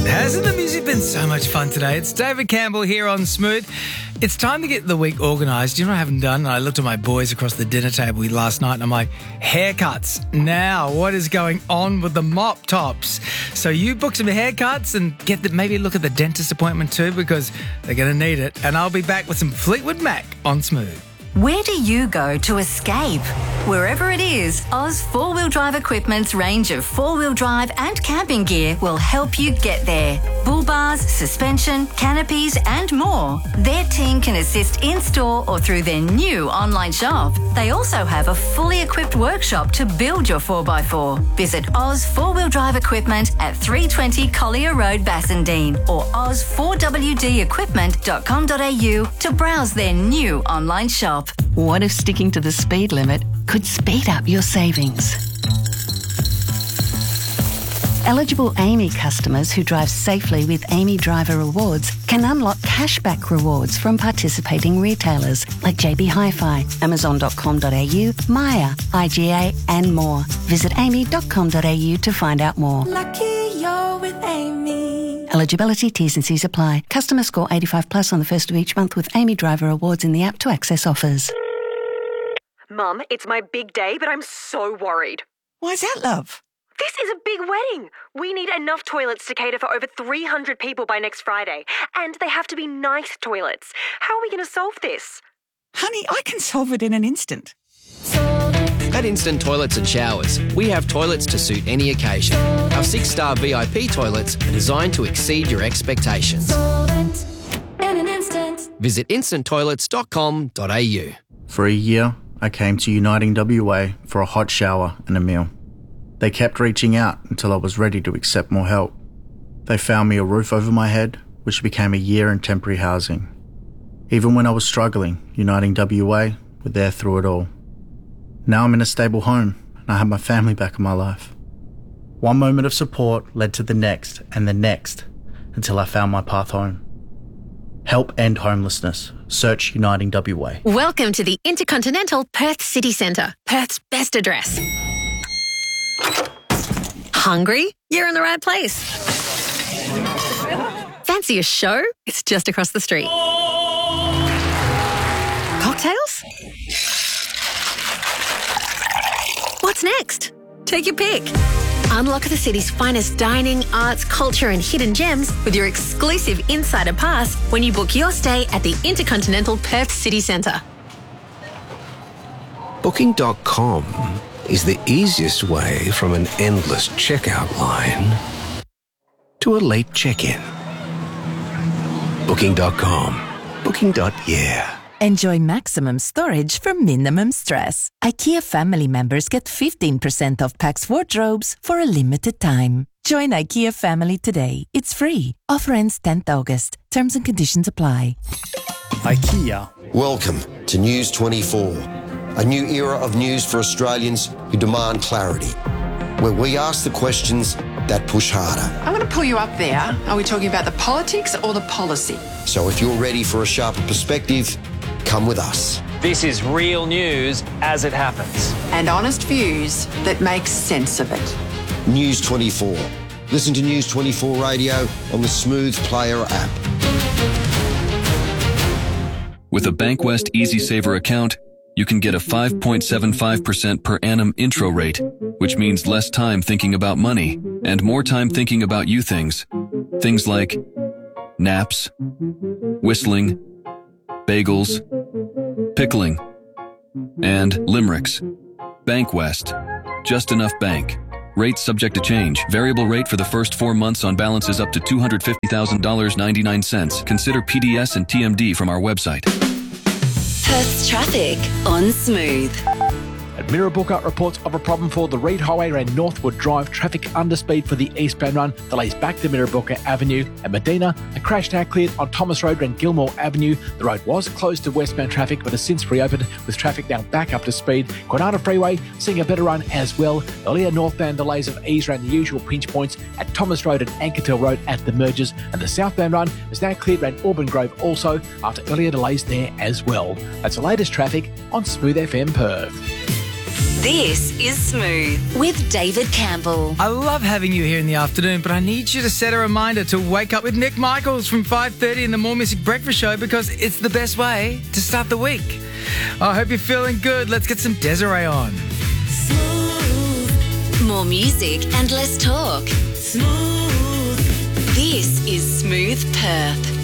Hasn't the music been so much fun today? It's David Campbell here on Smooth. It's time to get the week organised. You know what I haven't done? I looked at my boys across the dinner table last night and I'm like, haircuts. Now, what is going on with the mop tops? So you book some haircuts and maybe look at the dentist appointment too, because they're going to need it. And I'll be back with some Fleetwood Mac on Smooth. Where do you go to escape? Wherever it is, Oz 4-Wheel Drive Equipment's range of 4-wheel drive and camping gear will help you get there. Bull bars, suspension, canopies and more. Their team can assist in-store or through their new online shop. They also have a fully equipped workshop to build your 4x4. Visit Oz 4-Wheel Drive Equipment at 320 Collier Road, Bassendean or oz4wdequipment.com.au to browse their new online shop. What if sticking to the speed limit could speed up your savings? Eligible Amy customers who drive safely with Amy Driver Rewards can unlock cashback rewards from participating retailers like JB Hi-Fi, Amazon.com.au, Maya, IGA and more. Visit amy.com.au to find out more. Lucky you're with Amy. Eligibility, T's and C's apply. Customer score 85 plus on the first of each month with Amy Driver Rewards in the app to access offers. Mum, it's my big day, but I'm so worried. Why's that, love? This is a big wedding. We need enough toilets to cater for over 300 people by next Friday. And they have to be nice toilets. How are we going to solve this? Honey, I can solve it in an instant. At Instant Toilets and Showers, we have toilets to suit any occasion. Our 6-star VIP toilets are designed to exceed your expectations. Visit instanttoilets.com.au. For a year, I came to Uniting WA for a hot shower and a meal. They kept reaching out until I was ready to accept more help. They found me a roof over my head, which became a year in temporary housing. Even when I was struggling, Uniting WA were there through it all. Now I'm in a stable home and I have my family back in my life. One moment of support led to the next and the next until I found my path home. Help end homelessness. Search Uniting WA. Welcome to the Intercontinental Perth City Centre, Perth's best address. Hungry? You're in the right place. Fancy a show? It's just across the street. Cocktails? What's next? Take your pick. Unlock the city's finest dining, arts, culture and hidden gems with your exclusive Insider Pass when you book your stay at the Intercontinental Perth City Centre. Booking.com is the easiest way from an endless checkout line to a late check-in. Booking.com. Booking.yeah. Enjoy maximum storage for minimum stress. IKEA family members get 15% off Pax wardrobes for a limited time. Join IKEA family today. It's free. Offer ends 10th August. Terms and conditions apply. IKEA. Welcome to News 24, a new era of news for Australians who demand clarity, where we ask the questions that push harder. I'm going to pull you up there. Are we talking about the politics or the policy? So if you're ready for a sharper perspective, come with us. This is real news as it happens. And honest views that make sense of it. News 24. Listen to News 24 Radio on the Smooth Player app. With a Bankwest EasySaver account, you can get a 5.75% per annum intro rate, which means less time thinking about money and more time thinking about you things. Things like naps, whistling, bagels, pickling, and limericks. Bankwest. Just enough bank. Rates subject to change. Variable rate for the first 4 months on balances up to $250,000.99. Consider PDS and TMD from our website. Perth's traffic on Smooth. At Mirrabooka reports of a problem for the Reid Highway around Northwood Drive. Traffic underspeed for the eastbound run. Delays back to Mirrabooka Avenue. At Medina, a crash now cleared on Thomas Road around Gilmore Avenue. The road was closed to westbound traffic but has since reopened with traffic now back up to speed. Granada Freeway seeing a better run as well. Earlier northbound delays of ease around the usual pinch points at Thomas Road and Ankertil Road at the mergers. And the southbound run is now cleared around Auburn Grove also after earlier delays there as well. That's the latest traffic on Smooth FM Perth. This is Smooth with David Campbell. I love having you here in the afternoon, but I need you to set a reminder to wake up with Nick Michaels from 5:30 in the More Music Breakfast Show because it's the best way to start the week. I hope you're feeling good. Let's get some Desiree on. More music and less talk. Smooth. This is Smooth Perth.